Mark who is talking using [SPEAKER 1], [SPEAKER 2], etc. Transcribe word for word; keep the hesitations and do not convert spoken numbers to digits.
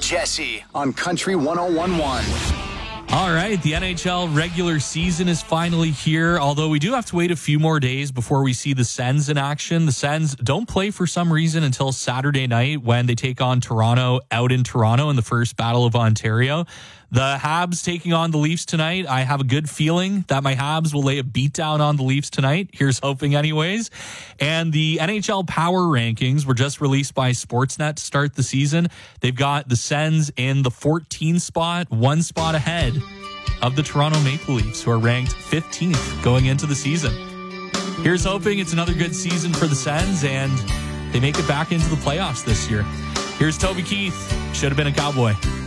[SPEAKER 1] Jesse on Country one oh one point one.
[SPEAKER 2] All right, the N H L regular season is finally here, although we do have to wait a few more days before we see the Sens in action. The Sens don't play for some reason until Saturday night when they take on Toronto out in Toronto in the first Battle of Ontario. The Habs taking on the Leafs tonight. I have a good feeling that my Habs will lay a beatdown on the Leafs tonight. Here's hoping anyways. And the N H L power rankings were just released by Sportsnet to start the season. They've got the Sens in the fourteenth spot, one spot ahead of the Toronto Maple Leafs, who are ranked fifteenth going into the season. Here's hoping it's another good season for the Sens and they make it back into the playoffs this year. Here's Toby Keith. Should have been a Cowboy.